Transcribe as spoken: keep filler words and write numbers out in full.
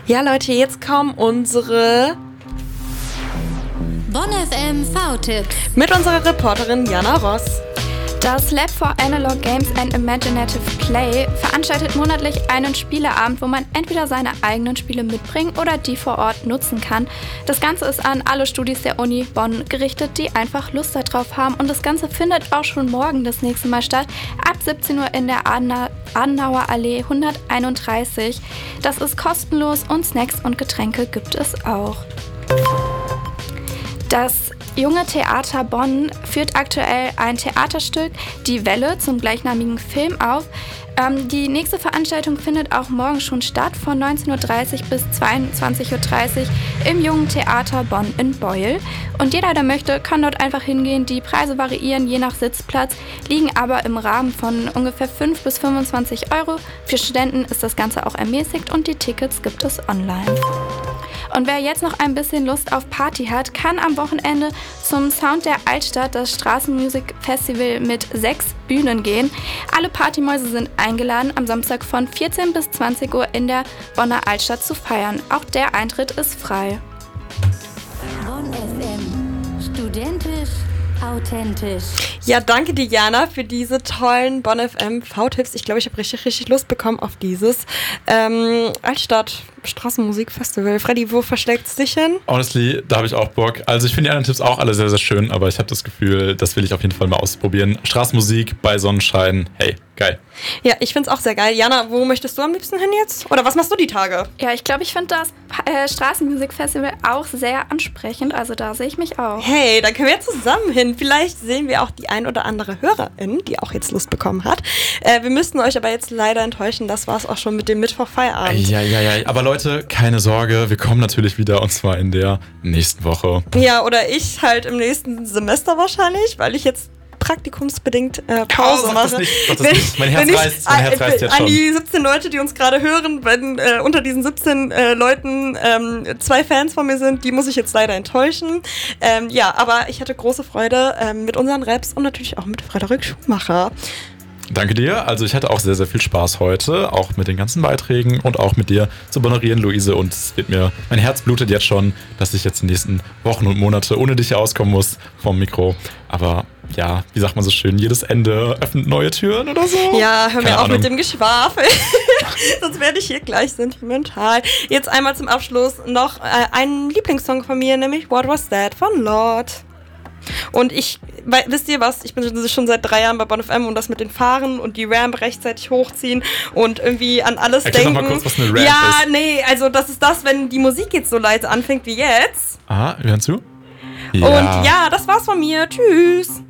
Ja, Leute, jetzt kommen unsere Bonn F M V-Tipps mit unserer Reporterin Jana Ross. Das Lab for Analog Games and Imaginative Play veranstaltet monatlich einen Spieleabend, wo man entweder seine eigenen Spiele mitbringen oder die vor Ort nutzen kann. Das Ganze ist an alle Studis der Uni Bonn gerichtet, die einfach Lust darauf haben. Und das Ganze findet auch schon morgen das nächste Mal statt, ab siebzehn Uhr in der Adenauer, Adenauer Allee hunderteinunddreißig. Das ist kostenlos und Snacks und Getränke gibt es auch. Das Junge Theater Bonn führt aktuell ein Theaterstück, Die Welle, zum gleichnamigen Film auf. Ähm, die nächste Veranstaltung findet auch morgen schon statt, von neunzehn Uhr dreißig bis zweiundzwanzig Uhr dreißig im Jungen Theater Bonn in Beuel. Und jeder, der möchte, kann dort einfach hingehen. Die Preise variieren je nach Sitzplatz, liegen aber im Rahmen von ungefähr fünf bis fünfundzwanzig Euro. Für Studenten ist das Ganze auch ermäßigt und die Tickets gibt es online. Und wer jetzt noch ein bisschen Lust auf Party hat, kann am Wochenende zum Sound der Altstadt, das Straßenmusikfestival mit sechs Bühnen gehen. Alle Partymäuse sind eingeladen, am Samstag von vierzehn bis zwanzig Uhr in der Bonner Altstadt zu feiern. Auch der Eintritt ist frei. Bonn F M. Studentisch, authentisch. Ja, danke dir, Jana, für diese tollen Bonn F M V-Tipps. Ich glaube, ich habe richtig, richtig Lust bekommen auf dieses ähm, Altstadt Straßenmusikfestival. Freddy, wo verschlägt es dich hin? Honestly, da habe ich auch Bock. Also ich finde die anderen Tipps auch alle sehr, sehr schön, aber ich habe das Gefühl, das will ich auf jeden Fall mal ausprobieren. Straßenmusik bei Sonnenschein, hey, geil. Ja, ich finde es auch sehr geil. Jana, wo möchtest du am liebsten hin jetzt? Oder was machst du die Tage? Ja, ich glaube, ich finde das äh, Straßenmusikfestival auch sehr ansprechend. Also da sehe ich mich auch. Hey, dann können wir jetzt zusammen hin. Vielleicht sehen wir auch die ein oder andere Hörerin, die auch jetzt Lust bekommen hat. Äh, wir müssten euch aber jetzt leider enttäuschen. Das war es auch schon mit dem Mittwoch-Feierabend. Ja, ja, ja. Aber Leute, keine Sorge. Wir kommen natürlich wieder und zwar in der nächsten Woche. Ja, oder ich halt im nächsten Semester wahrscheinlich, weil ich jetzt praktikumsbedingt äh, Pause oh, mache. Das nicht, das nicht. Mein Herz ich, reißt, mein Herz reißt jetzt an schon. An die siebzehn Leute, die uns gerade hören, wenn äh, unter diesen siebzehn äh, Leuten ähm, zwei Fans von mir sind, die muss ich jetzt leider enttäuschen. Ähm, ja, aber ich hatte große Freude ähm, mit unseren Raps und natürlich auch mit Frederik Schumacher. Danke dir. Also ich hatte auch sehr, sehr viel Spaß heute, auch mit den ganzen Beiträgen und auch mit dir zu moderieren, Luise. Und es wird mir, mein Herz blutet jetzt schon, dass ich jetzt die nächsten Wochen und Monate ohne dich auskommen muss vom Mikro. Aber ja, wie sagt man so schön, jedes Ende öffnet neue Türen oder so? Ja, hör Keine mir auf Ahnung. mit dem Geschwafel. Sonst werde ich hier gleich sentimental. Jetzt einmal zum Abschluss noch äh, einen Lieblingssong von mir, nämlich What Was That von Lord. Und ich, weil, wisst ihr was, ich bin schon seit drei Jahren bei Bonn F M und das mit den Fahren und die Ramp rechtzeitig hochziehen und irgendwie an alles Erklär denken. doch mal kurz, was eine Ramp ja, ist. nee, also das ist das, wenn die Musik jetzt so leise anfängt wie jetzt. Aha, hören zu? Ja. Und ja, das war's von mir. Tschüss.